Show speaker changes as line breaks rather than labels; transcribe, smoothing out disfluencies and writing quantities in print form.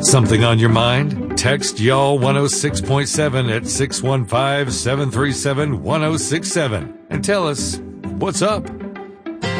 Something on your mind? Text Y'all 106.7 at 615-737-1067 and tell us what's up.